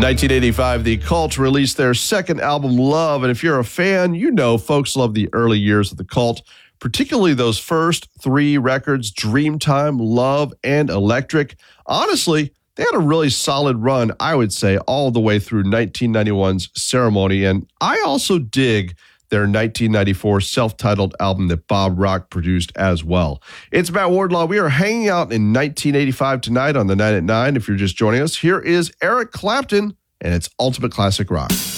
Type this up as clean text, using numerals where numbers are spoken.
1985, The Cult released their second album, Love. And if you're a fan, you know folks love the early years of The Cult, particularly those first three records, Dreamtime, Love, and Electric. Honestly, they had a really solid run, I would say, all the way through 1991's Ceremony. And I also dig their 1994 self-titled album that Bob Rock produced as well. It's Matt Wardlaw. We are hanging out in 1985 tonight on the Night at 9. If you're just joining us, here is Eric Clapton and it's Ultimate Classic Rock.